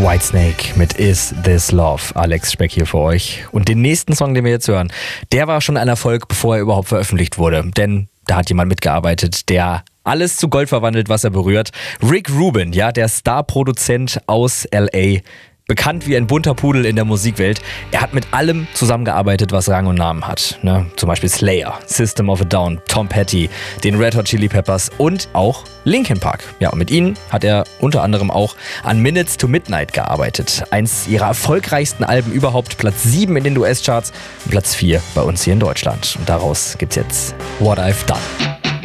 Whitesnake mit Is This Love. Alex Speck hier für euch. Und den nächsten Song, den wir jetzt hören, der war schon ein Erfolg, bevor er überhaupt veröffentlicht wurde. Denn da hat jemand mitgearbeitet, der alles zu Gold verwandelt, was er berührt. Rick Rubin, ja, der Star-Produzent aus L.A., bekannt wie ein bunter Pudel in der Musikwelt. Er hat mit allem zusammengearbeitet, was Rang und Namen hat. Ne? Zum Beispiel Slayer, System of a Down, Tom Petty, den Red Hot Chili Peppers und auch Linkin Park. Ja, und mit ihnen hat er unter anderem auch an Minutes to Midnight gearbeitet. Eins ihrer erfolgreichsten Alben überhaupt, Platz 7 in den US-Charts und Platz 4 bei uns hier in Deutschland. Und daraus gibt's jetzt What I've Done.